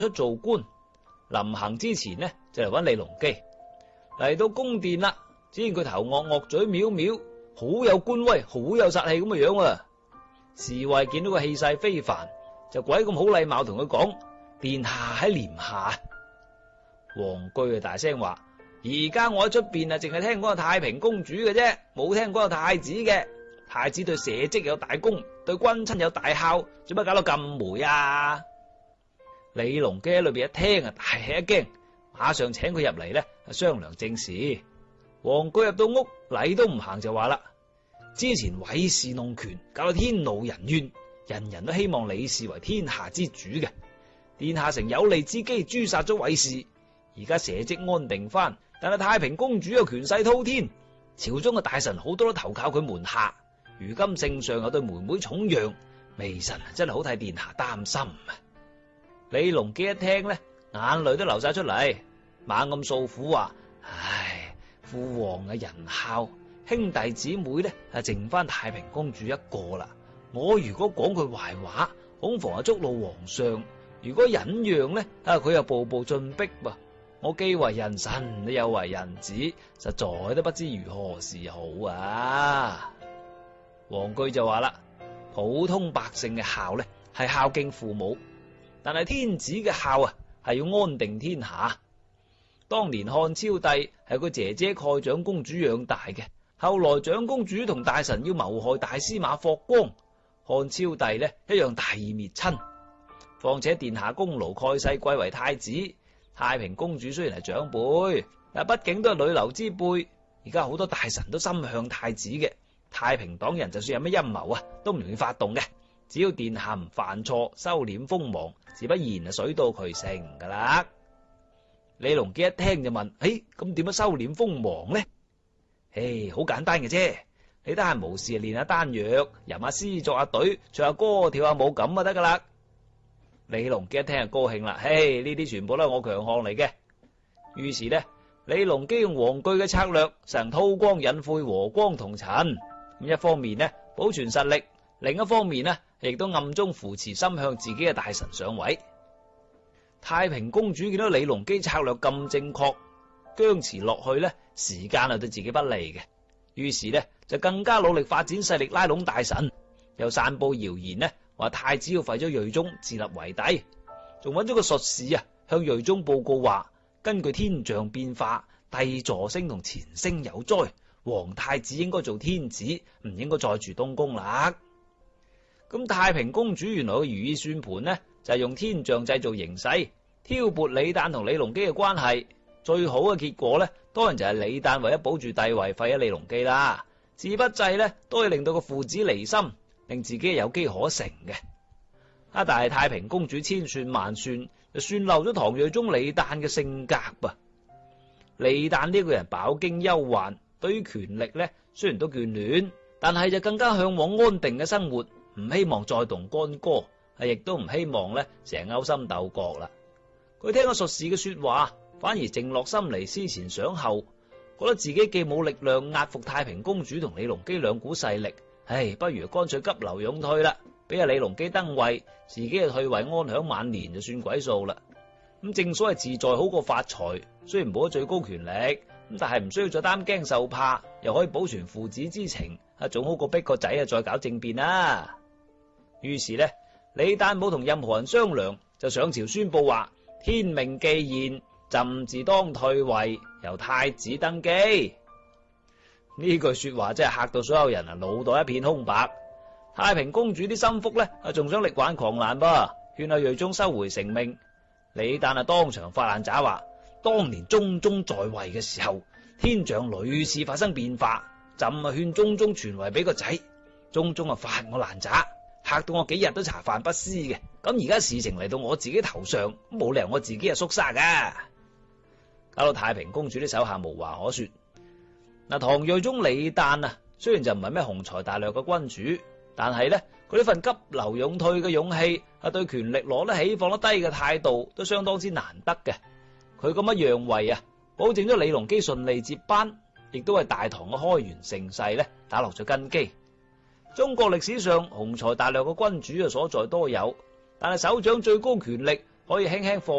出做官。臨行之前呢，就嚟揾李隆基。嚟到宮殿啦，只見佢頭惡惡，嘴藐藐，好有官威，好有殺氣咁嘅樣啊！侍衛見到個氣勢非凡，就鬼咁好禮貌同佢講：殿下喺簾下。王居啊大聲話：而家我喺出邊啊，淨係聽講有太平公主嘅啫，冇聽講有太子嘅。太子對社稷有大功，對君親有大孝，做乜搞到咁霉啊？李隆基喺裏邊一聽啊，大吃一驚，馬上請佢入嚟咧，商量正事。王居入到屋，禮都唔行就話啦：之前韋氏弄權，搞到天怒人怨，人人都希望李氏為天下之主嘅。殿下乘有利之機誅殺咗韋氏，而家社稷安定翻，但係太平公主又權勢滔天，朝中嘅大臣好多都投靠佢門下。如今聖上又對妹妹寵讓，微臣真係好替殿下擔心啊！李隆基一聽呢，眼淚都流晒出嚟，猛咁訴苦話：唉，父皇嘅仁孝，兄弟姊妹呢剩翻太平公主一個啦。我如果講佢壞話，恐防觸怒皇上；如果忍讓呢，佢又步步進逼噃。我既為人臣，又為人子，實在都不知如何是好啊！王居就話啦：普通百姓嘅孝呢，係孝敬父母，但係天子嘅孝啊，係要安定天下。當年漢昭帝係佢姐姐蓋長公主養大嘅，後來長公主同大臣要謀害大司馬霍光，漢昭帝呢一樣大義滅親。況且殿下功勞蓋世貴為太子，太平公主雖然係長輩，但畢竟都係女流之輩。而家好多大臣都心向太子嘅。太平黨人就算有咩陰謀啊，都唔容易發動嘅。只要殿下唔犯錯，收斂鋒芒，自不然啊水到渠成噶啦。李隆基一聽就問：咁點樣收斂鋒芒呢？好簡單嘅啫，你得閒無事練下丹藥，吟下詩，作下對，唱下歌，跳下舞咁就得噶啦。李隆基一聽就高興啦，呢啲全部都係我強項嚟嘅。於是呢，李隆基用王居嘅策略，實行韜光隱晦，和光同塵。咁一方面呢保存實力，另一方面呢亦都暗中扶持心向自己嘅大臣上位。太平公主見到李隆基策略咁正確，僵持落去呢，時間係對自己不利嘅。於是呢就更加努力發展勢力，拉攏大臣，又散布謠言呢話太子要廢咗睿宗，自立為帝，仲揾咗個術士啊向睿宗報告話，根據天象變化，帝座星同前星有災，皇太子應該做天子，唔應該再住東宮啦。咁太平公主原來嘅如意算盤呢，就係用天象製造形勢，挑撥李旦同李隆基嘅關係。最好嘅結果呢，當然就係李旦為咗保住帝位，廢咗李隆基啦。自不濟呢，都可以令到個父子離心，令自己有機可乘嘅。但係太平公主千算萬算，就算漏咗唐睿宗李旦嘅性格噃。李旦呢個人飽經憂患，對於權力呢雖然都眷戀，但係就更加向往安定嘅生活，唔希望再動干戈，亦都唔希望呢成日勾心鬥角啦。佢聽咗術士嘅說話，反而靜落心嚟，思前想後，覺得自己既冇力量壓服太平公主同李隆基兩股勢力，不如乾脆急流勇退啦，俾阿李隆基登位，自己就退位安享晚年就算鬼數啦。咁正所謂自在好過發財，雖然冇咗最高權力，咁但係唔需要再擔驚受怕，又可以保存父子之情，總好過逼個仔再搞政變啦。於是呢，李旦冇同任何人商量，就上朝宣布話：天命既現，朕自當退位，由太子登基。呢句說話真係嚇到所有人腦袋一片空白。太平公主啲心腹呢，仲想力挽狂瀾噃，勸阿睿宗收回成命。李旦當場發爛渣話：當年中宗在位嘅時候，天象屢次發生變化，朕勸中宗傳位俾個仔，中宗發我爛渣，嚇到我幾日都茶飯不思嘅。咁而家事情嚟到我自己頭上，冇理由我自己係縮沙噶，搞到太平公主啲手下無話可說。唐睿宗李旦雖然就唔係咩雄才大略嘅君主，但係呢，佢呢份急流勇退嘅勇氣，對權力攞得起放得低嘅態度，都相當之難得嘅。佢咁樣讓位保證咗李隆基順利接班，亦都係大唐嘅開元盛世呢打落咗根基。中國歷史上雄才大略嘅君主所在多有，但係手掌最高權力， 可以輕輕放